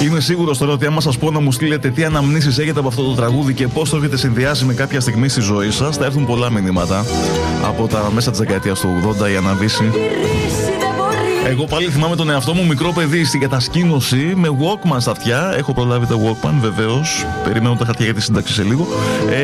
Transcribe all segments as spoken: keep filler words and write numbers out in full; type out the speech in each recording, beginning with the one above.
Είμαι σίγουρος τώρα ότι άμα σας πω να μου στείλετε τι αναμνήσεις έχετε από αυτό το τραγούδι και πώς το έχετε συνδυάσει με κάποια στιγμή στη ζωή σας, θα έρθουν πολλά μηνύματα από τα μέσα της δεκαετίας του ογδόντα, η Αναβίση. Εγώ πάλι θυμάμαι τον εαυτό μου μικρό παιδί στην κατασκήνωση με Walkman στα αυτιά. Έχω προλάβει τα Walkman, βεβαίως. Περιμένω τα χαρτιά για τη σύνταξη σε λίγο.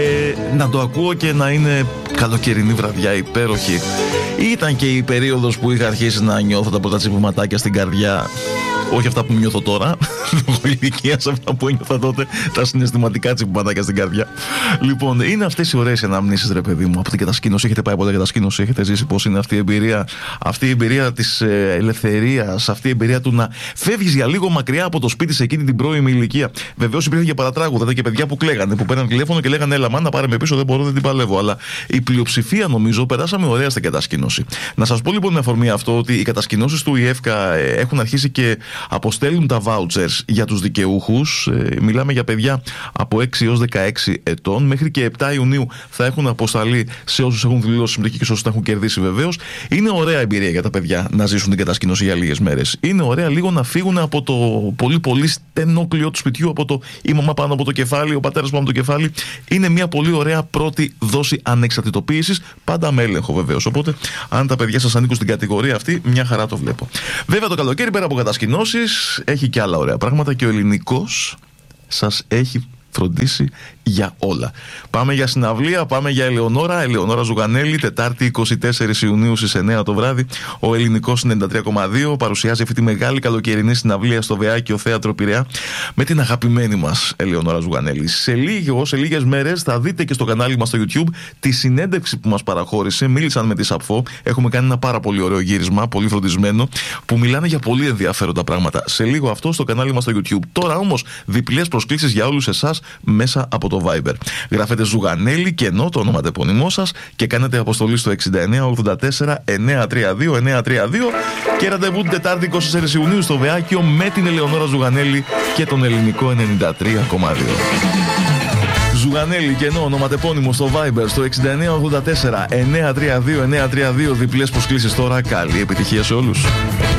Ε, να το ακούω και να είναι καλοκαιρινή βραδιά, υπέροχη. Ήταν και η περίοδος που είχα αρχίσει να νιώθω τα πρώτα τσιμπηματάκια στην καρδιά. Όχι αυτά που νιώθω τώρα, λόγω ηλικίας, αυτά που ένιωθα τότε, τα συναισθηματικά τσιμπηματάκια στην καρδιά. Λοιπόν, είναι αυτές οι ωραίες αναμνήσεις, ρε παιδί μου, από την κατασκήνωση. Έχετε πάει ποτέ κατασκήνωση, έχετε ζήσει πώς είναι αυτή η εμπειρία, αυτή η εμπειρία της ε, ελευθερίας, αυτή η εμπειρία του να φεύγεις για λίγο μακριά από το σπίτι σε εκείνη την πρώιμη ηλικία. Βεβαίως υπήρχε και παρατράγουδα και παιδιά που κλαίγανε, που παίρναν τηλέφωνο και λέγανε έλα, μάνα, πάρε με πίσω, δεν μπορώ, δεν την παλεύω. Αλλά η πλειοψηφία, νομίζω, περάσαμε ωραία στην κατασκήνωση. Να σας πω λοιπόν με αφορμή αυτό ότι οι κατασκηνώσεις του ΙΕΦΚΑ έχουν αρχίσει και αποστέλνουν τα vouchers για τους δικαιούχους. Ε, μιλάμε για παιδιά από έξι έως δεκαέξι ετών. Μέχρι και επτά Ιουνίου θα έχουν αποσταλεί σε όσους έχουν δηλώσει συμμετοχή και σε όσους τα έχουν κερδίσει βεβαίως. Είναι ωραία εμπειρία για τα παιδιά να ζήσουν την κατασκήνωση για λίγες μέρες. Είναι ωραία λίγο να φύγουν από το πολύ πολύ στενό κλειό του σπιτιού, από το η μαμά πάνω από το κεφάλι, ο πατέρας πάνω από το κεφάλι. Είναι μια πολύ ωραία πρώτη δόση ανεξαρτητοποίησης, πάντα με έλεγχο βεβαίως. Οπότε, αν τα παιδιά σας ανήκουν στην κατηγορία αυτή, μια χαρά το βλέπω. Βέβαια, το καλοκαίρι πέρα από κατασκηνώσεις έχει και άλλα ωραία πράγματα και ο ελληνικός σας έχει φροντίσει για όλα. Πάμε για συναυλία, πάμε για Ελεονόρα. Ελεονόρα Ζουγανέλη, Τετάρτη είκοσι τέσσερις Ιουνίου στις εννιά το βράδυ. Ο Ελληνικός ενενήντα τρία κόμμα δύο παρουσιάζει αυτή τη μεγάλη καλοκαιρινή συναυλία στο Βεάκιο Θέατρο Πειραιά με την αγαπημένη μας Ελεονόρα Ζουγανέλη. Σε, λίγο, σε λίγες μέρες θα δείτε και στο κανάλι μας στο YouTube τη συνέντευξη που μας παραχώρησε. Μίλησαν με τη Σαπφό. Έχουμε κάνει ένα πάρα πολύ ωραίο γύρισμα, πολύ φροντισμένο, που μιλάνε για πολύ ενδιαφέροντα πράγματα. Σε λίγο αυτό στο κανάλι μας στο YouTube. Τώρα όμως διπλές προσκλήσεις για όλους εσάς μέσα από το Viber. Γράφετε Ζουγανέλη και ενώ το όνομα τεπώνυμό σας και κάνετε αποστολή στο εξήντα εννιά ογδόντα τέσσερα εννιακόσια τριάντα δύο εννιακόσια τριάντα δύο και ραντεβού την Τετάρτη είκοσι τέσσερις Ιουνίου στο Βεάκιο με την Ελεονόρα Ζουγανέλη και τον Ελληνικό ενενήντα τρία κόμμα δύο. Ζουγανέλη και ενώ ονοματεπώνυμο στο Viber στο εξήντα εννιά ογδόντα τέσσερα εννιακόσια τριάντα δύο εννιακόσια τριάντα δύο. Διπλές προσκλήσεις τώρα. Καλή επιτυχία σε όλους.